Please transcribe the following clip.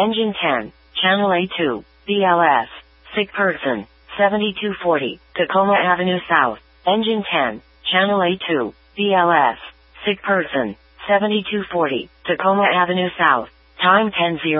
Engine 10, Channel A2, BLS, sick person, 7240, Tacoma Avenue South. Engine 10, Channel A2, BLS, sick person, 7240, Tacoma Avenue South. Time 10:00.